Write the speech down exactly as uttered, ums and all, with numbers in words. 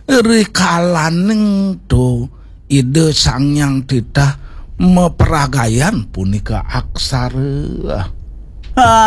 rikalaneng do ide sangyang titah meperagayan punika aksara.